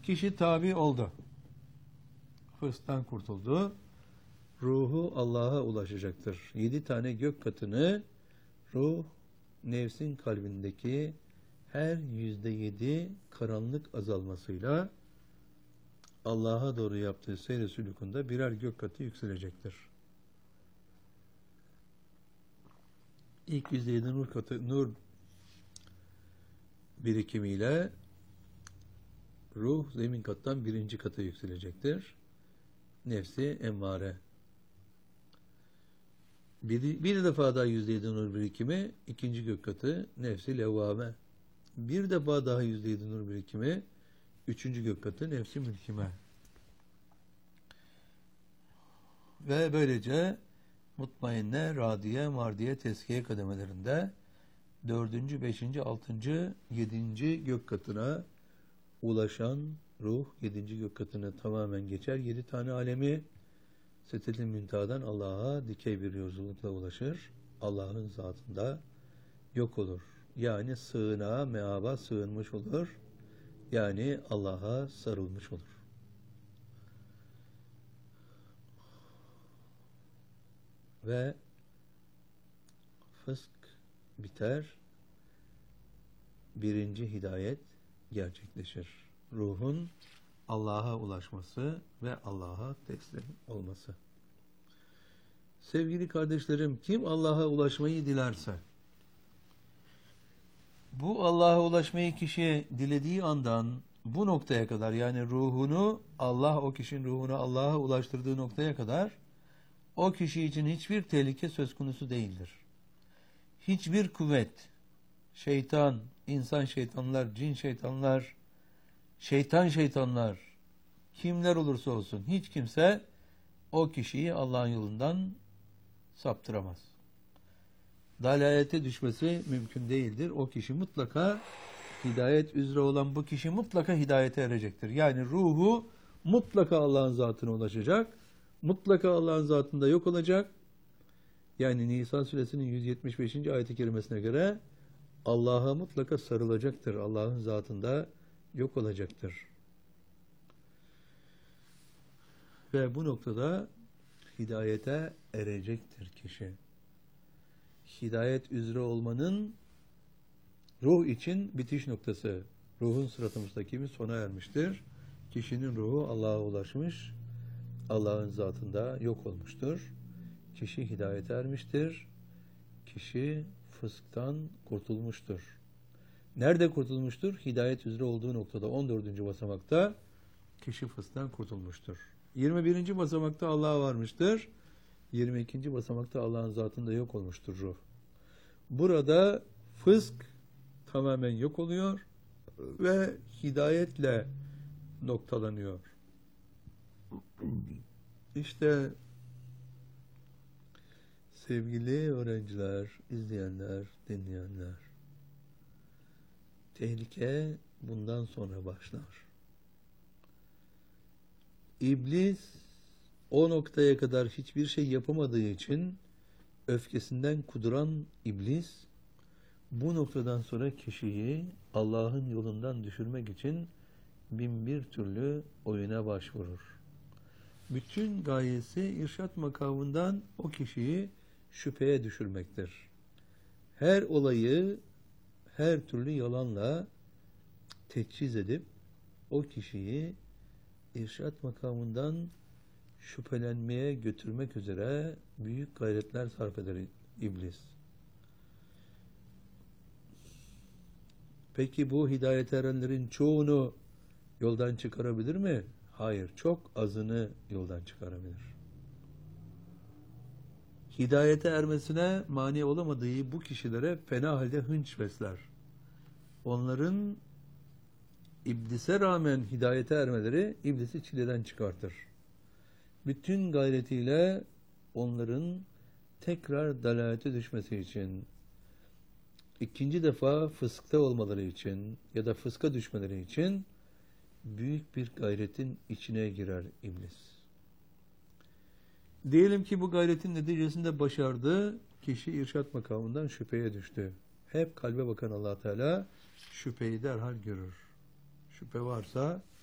Kişi tabi oldu. Hırstan kurtuldu. Ruhu Allah'a ulaşacaktır. 7 tane gök katını ruh, nefsin kalbindeki her %7 karanlık azalmasıyla Allah'a doğru yaptığı seyr-i sülükünde birer gök katı yükselecektir. İlk %7 nur birikimiyle ruh zemin kattan 1. kata yükselecektir. Nefsi emmare. Bir defa daha %7 nur birikimi 2. gök katı nefsi levvame. Bir defa daha %7 nur birikimi 3. gök katı nefsi mülkime. Ve böylece mutmainne, radiye, mardiye, teskiye kademelerinde 4., 5., 6., 7. gök katına ulaşan ruh 7. gök katını tamamen geçer. 7 tane alemi Sedretil Münteha'dan Allah'a dikey bir yolculukla ulaşır. Allah'ın zatında yok olur. Yani sığınağa, meaba sığınmış olur. Yani Allah'a sarılmış olur. Ve fısk biter. 1. hidayet gerçekleşir. Ruhun Allah'a ulaşması ve Allah'a teslim olması. Sevgili kardeşlerim, kim Allah'a ulaşmayı dilerse, bu Allah'a ulaşmayı kişi dilediği andan bu noktaya kadar, yani ruhunu Allah, o kişinin ruhunu Allah'a ulaştırdığı noktaya kadar, o kişi için hiçbir tehlike söz konusu değildir. Hiçbir kuvvet, şeytan, insan şeytanlar, cin şeytanlar, şeytanlar, kimler olursa olsun hiç kimse o kişiyi Allah'ın yolundan saptıramaz. Dalalete düşmesi mümkün değildir. O kişi mutlaka hidayet üzere olan bu kişi mutlaka hidayete erecektir. Yani ruhu mutlaka Allah'ın zatına ulaşacak. Mutlaka Allah'ın zatında yok olacak. Yani Nisa suresinin 175. ayet-i kerimesine göre Allah'a mutlaka sarılacaktır. Allah'ın zatında yok olacaktır. Ve bu noktada hidayete erecektir kişi. Hidayet üzere olmanın ruh için bitiş noktası. Ruhun sırat-ı müstakimi sona ermiştir. Kişinin ruhu Allah'a ulaşmış, Allah'ın zatında yok olmuştur. Kişi hidayete ermiştir. Kişi fısktan kurtulmuştur. Nerede kurtulmuştur? Hidayet üzere olduğu noktada 14. basamakta kişi fısktan kurtulmuştur. 21. basamakta Allah'a varmıştır. 22. basamakta Allah'ın zatında yok olmuştur ruh. Burada fısk tamamen yok oluyor ve hidayetle noktalanıyor. İşte sevgili öğrenciler, izleyenler, dinleyenler, tehlike bundan sonra başlar. İblis o noktaya kadar hiçbir şey yapamadığı için öfkesinden kuduran iblis bu noktadan sonra kişiyi Allah'ın yolundan düşürmek için bin bir türlü oyuna başvurur. Bütün gayesi irşat makamından o kişiyi şüpheye düşürmektir. Her olayı her türlü yalanla teçhiz edip o kişiyi irşat makamından şüphelenmeye götürmek üzere büyük gayretler sarf eder iblis. Peki bu hidayete erenlerin çoğunu yoldan çıkarabilir mi? Hayır, çok azını yoldan çıkarabilir. Hidayete ermesine mani olamadığı bu kişilere fena halde hınç besler. Onların iblise rağmen hidayete ermeleri iblisi çileden çıkartır. Bütün gayretiyle onların tekrar dalalete düşmesi için, ikinci defa fıskta olmaları için ya da fıska düşmeleri için büyük bir gayretin içine girer iblis. Diyelim ki bu gayretin neticesinde başardı, kişi irşat makamından şüpheye düştü. Hep kalbe bakan Allah Teala şüpheyi derhal görür. Şüphe varsa